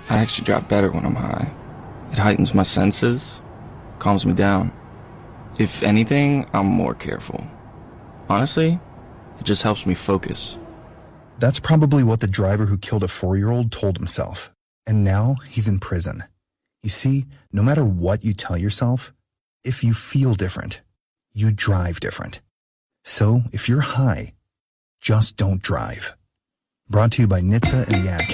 I actually drive better when I'm high. It heightens my senses, calms me down. If anything, I'm more careful. Honestly, it just helps me focus. That's probably what the driver who killed a 4-year-old told himself. And now he's in prison. You see, no matter what you tell yourself, if you feel different, you drive different. So if you're high, just don't drive. Brought to you by NHTSA and the Ad Council.